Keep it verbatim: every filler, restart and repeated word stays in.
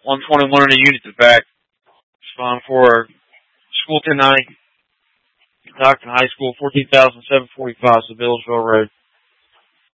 one twenty-one in a unit to back. Spawn for School ten ninety, Stockton High School, fourteen thousand seven hundred forty-five, so Billsville Road.